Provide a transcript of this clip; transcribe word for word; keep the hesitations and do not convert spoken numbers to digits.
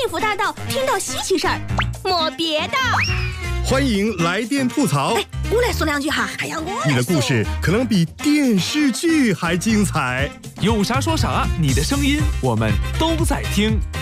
幸福大道听到稀奇事儿，没别的。 欢迎来电吐槽。 哎，我来说两句哈。哎呀，我你的故事可能比电视剧还精彩。 有啥说啥，你的声音我们都在听。